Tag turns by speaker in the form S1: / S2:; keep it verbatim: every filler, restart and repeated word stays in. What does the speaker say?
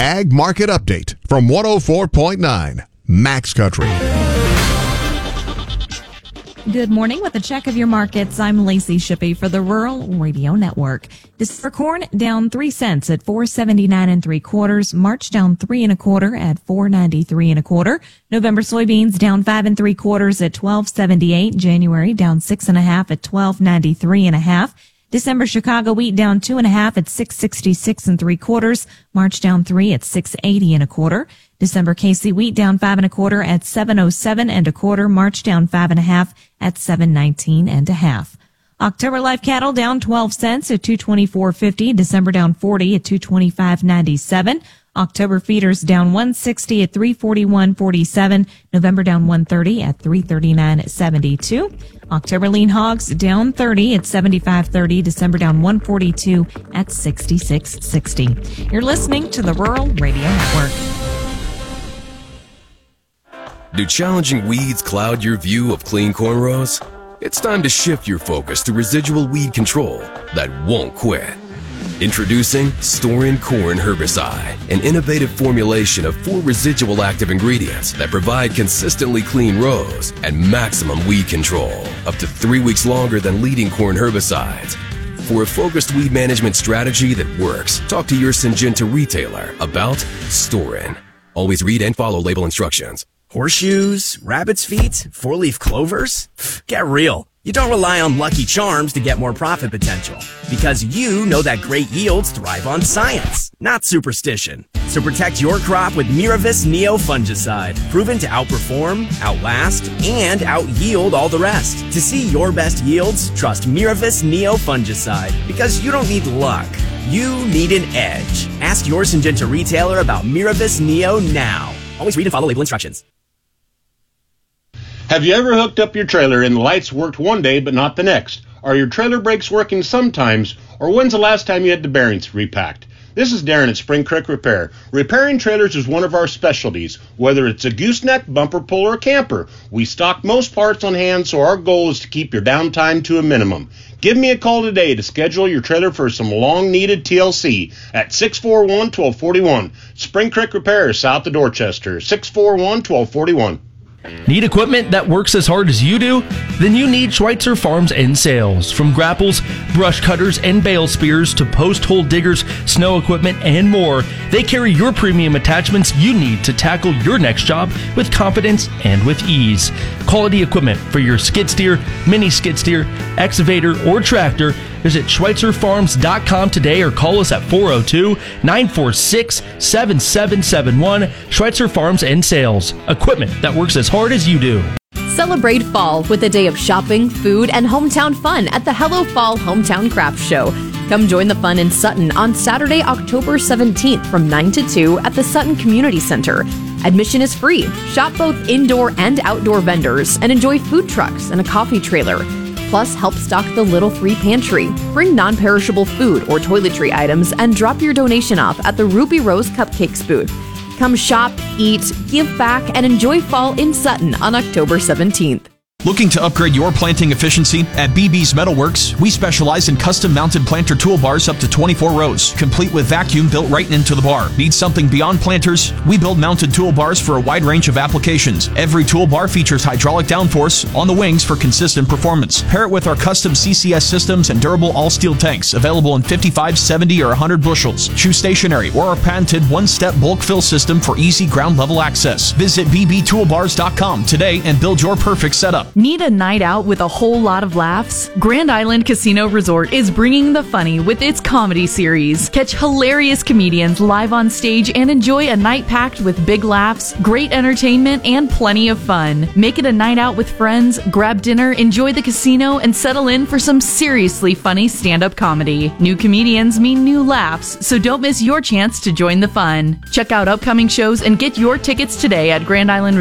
S1: Ag Market Update from one oh four point nine Max Country.
S2: Good morning. With a check of your markets, I'm Lacey Shippey for the Rural Radio Network. December corn down three cents at four seventy-nine and three quarters. March down three and a quarter at four ninety-three and a quarter. November soybeans down five and three quarters at twelve seventy-eight. January down six and a half at twelve ninety-three and a half. December Chicago wheat down two and a half at six sixty-six and three quarters. March down three at six eighty and a quarter. December K C wheat down five and a quarter at seven oh seven and a quarter. March down five and a half at seven nineteen and a half. October live cattle down twelve cents at two twenty-four fifty. December down forty at two twenty-five ninety-seven. October feeders down one sixty at three forty-one forty-seven. November down one thirty at three thirty-nine seventy-two. October lean hogs down thirty at seventy-five thirty. December down one forty-two at sixty-six sixty. You're listening to the Rural Radio Network.
S3: Do challenging weeds cloud your view of clean cornrows? It's time to shift your focus to residual weed control that won't quit. Introducing Storin Corn Herbicide, an innovative formulation of four residual active ingredients that provide consistently clean rows and maximum weed control, up to three weeks longer than leading corn herbicides. For a focused weed management strategy that works, talk to your Syngenta retailer about Storin. Always read and follow label instructions.
S4: Horseshoes, rabbit's feet, four-leaf clovers? Get real. You don't rely on Lucky Charms to get more profit potential, because you know that great yields thrive on science, not superstition. So protect your crop with Miravis Neo Fungicide, proven to outperform, outlast, and out-yield all the rest. To see your best yields, trust Miravis Neo Fungicide, because you don't need luck. You need an edge. Ask your Syngenta retailer about Miravis Neo now. Always read and follow label instructions.
S5: Have you ever hooked up your trailer and the lights worked one day but not the next? Are your trailer brakes working sometimes, or when's the last time you had the bearings repacked? This is Darren at Spring Creek Repair. Repairing trailers is one of our specialties. Whether it's a gooseneck, bumper pull, or camper, we stock most parts on hand, so our goal is to keep your downtime to a minimum. Give me a call today to schedule your trailer for some long-needed T L C at six four one, one two four one. Spring Creek Repair, south of Dorchester, six four one, one two four one.
S6: Need equipment that works as hard as you do? Then you need Schweitzer Farms and Sales. From grapples, brush cutters, and bale spears to post hole diggers, snow equipment, and more, they carry your premium attachments you need to tackle your next job with confidence and with ease. Quality equipment for your skid steer, mini skid steer, excavator, or tractor. Visit Schweitzer Farms dot com today or call us at four oh two, nine four six, seven seven seven one. Schweitzer Farms and Sales. Equipment that works as hard as you do.
S7: Celebrate fall with a day of shopping, food, and hometown fun at the Hello Fall Hometown Craft Show. Come join the fun in Sutton on Saturday, October seventeenth from nine to two at the Sutton Community Center. Admission is free. Shop both indoor and outdoor vendors and enjoy food trucks and a coffee trailer. Plus, help stock the Little Free Pantry. Bring non-perishable food or toiletry items and drop your donation off at the Ruby Rose Cupcakes booth. Come shop, eat, give back, and enjoy fall in Sutton on October seventeenth.
S8: Looking to upgrade your planting efficiency? At B B's Metalworks, we specialize in custom-mounted planter toolbars up to twenty-four rows, complete with vacuum built right into the bar. Need something beyond planters? We build mounted toolbars for a wide range of applications. Every toolbar features hydraulic downforce on the wings for consistent performance. Pair it with our custom C C S systems and durable all-steel tanks, available in fifty-five, seventy, or one hundred bushels. Choose stationary or our patented one-step bulk fill system for easy ground-level access. Visit b b toolbars dot com today and build your perfect setup.
S9: Need a night out with a whole lot of laughs? Grand Island Casino Resort is bringing the funny with its comedy series. Catch hilarious comedians live on stage and enjoy a night packed with big laughs, great entertainment, and plenty of fun. Make it a night out with friends, grab dinner, enjoy the casino, and settle in for some seriously funny stand-up comedy. New comedians mean new laughs, so don't miss your chance to join the fun. Check out upcoming shows and get your tickets today at Grand Island